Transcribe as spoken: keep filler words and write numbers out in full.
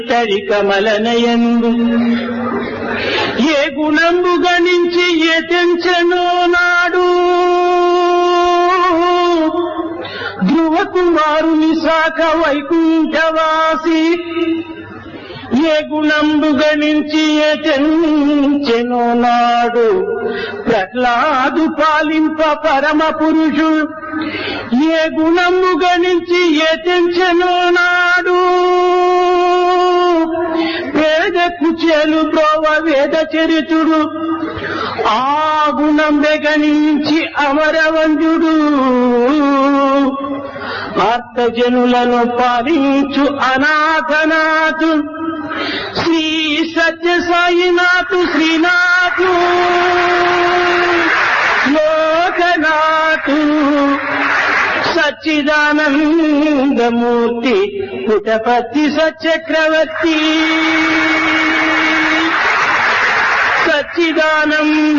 తరికమలనయందు ఏ గుణంబు గణించి ఏ తెంచెనో నాడు ధ్రువ కుమారుని శాఖ వైకుంఠవాసి ఏ గుణంబు గణించి ఏ తెంచెనో నాడు ప్రహ్లాదు పాలింప పరమ పురుషుడు ఏ గుణము గణించి ఏ తెంచెనో నాడు పేద కుచేలు బ్రోవ వేద చరితుడు ఆ గుణం గణించి అమరవంజుడు ఆర్తజనులను పాలించు అనాథనాథు శ్రీ సత్య సాయినాథు శ్రీనాథు లోకనాథు సచ్చిదానందమూర్తి పుటపతి సచక్రవర్తి సచ్చిదానంద